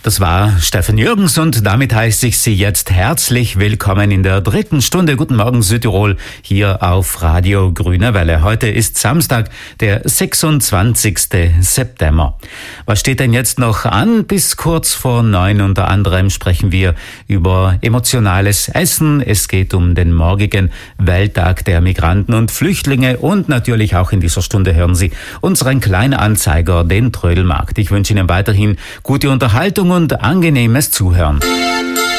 Das war Steffen Jürgens und damit heiße ich Sie jetzt herzlich willkommen in der 3. Stunde Guten Morgen Südtirol hier auf Radio Grüne Welle. Heute ist Samstag, der 26. September. Was steht denn jetzt noch an? Bis kurz vor 9 unter anderem sprechen wir über emotionales Essen. Es geht um den morgigen Welttag der Migranten und Flüchtlinge und natürlich auch in dieser Stunde hören Sie unseren Kleinanzeiger, den Trödelmarkt. Ich wünsche Ihnen weiterhin gute Unterhaltung und angenehmes Zuhören.